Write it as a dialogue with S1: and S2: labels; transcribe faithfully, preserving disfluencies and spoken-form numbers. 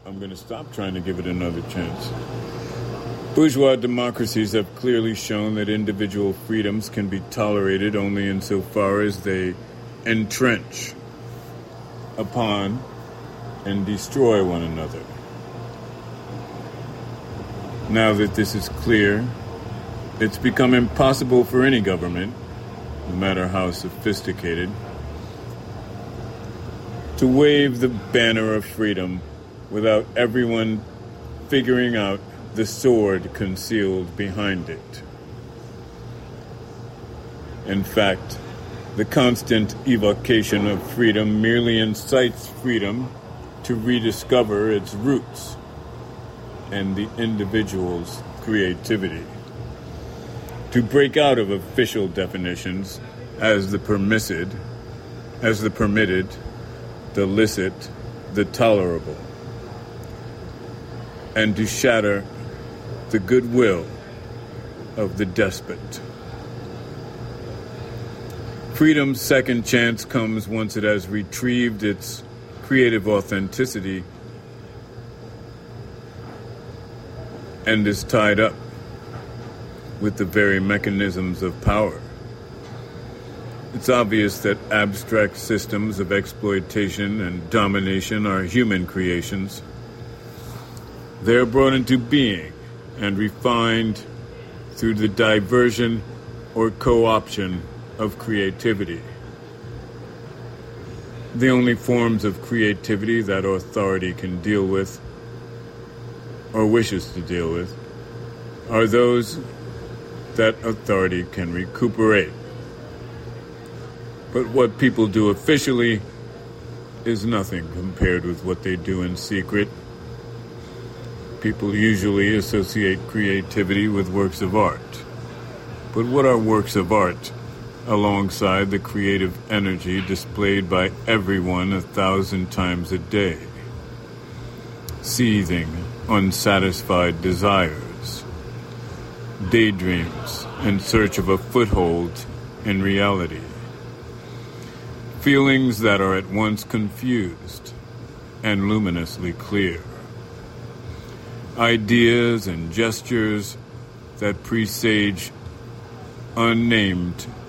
S1: I'm going to stop trying to give it another chance. Bourgeois democracies have clearly shown that individual freedoms can be tolerated only insofar as they entrench upon and destroy one another. Now that this is clear, it's become impossible for any government, no matter how sophisticated, to wave the banner of freedom without everyone figuring out the sword concealed behind it. In fact, the constant evocation of freedom merely incites freedom to rediscover its roots and the individual's creativity, to break out of official definitions as the permitted, as the permitted, the licit, the tolerable, and to shatter the goodwill of the despot. Freedom's second chance comes once it has retrieved its creative authenticity and is tied up with the very mechanisms of power. It's obvious that abstract systems of exploitation and domination are human creations. They are brought into being and refined through the diversion or co-option of creativity. The only forms of creativity that authority can deal with, or wishes to deal with, are those that authority can recuperate. But what people do officially is nothing compared with what they do in secret. People usually associate creativity with works of art. But what are works of art alongside the creative energy displayed by everyone a thousand times a day? Seething, unsatisfied desires, daydreams in search of a foothold in reality, feelings that are at once confused and luminously clear, ideas and gestures that presage unnamed